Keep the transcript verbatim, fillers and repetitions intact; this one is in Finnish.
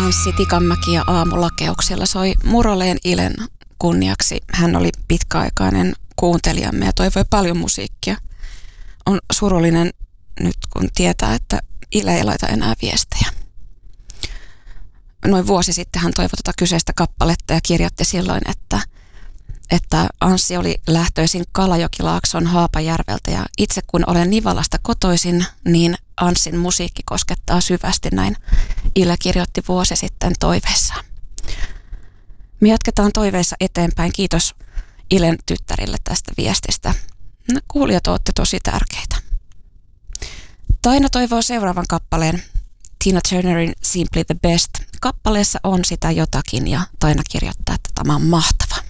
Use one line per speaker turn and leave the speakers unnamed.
Anssi Tikanmäki ja Aamulakeuksella soi Muroleen Ilen kunniaksi. Hän oli pitkäaikainen kuuntelijamme ja toivoi paljon musiikkia. On surullinen nyt, kun tietää, että Ile ei laita enää viestejä. Noin vuosi sitten hän toivoi tuota kyseistä kappaletta ja kirjoitti silloin, että, että Anssi oli lähtöisin Kalajokilaakson Haapajärveltä ja itse kun olen Nivalasta kotoisin, niin Anssin musiikki koskettaa syvästi, näin Ile kirjoitti vuosi sitten toiveessaan. Me jatketaan toiveissa eteenpäin. Kiitos Ilen tyttärille tästä viestistä. Kuulijat, olette tosi tärkeitä. Taina toivoo seuraavan kappaleen Tina Turnerin Simply the Best. Kappaleessa on sitä jotakin ja Taina kirjoittaa, että tämä on mahtava.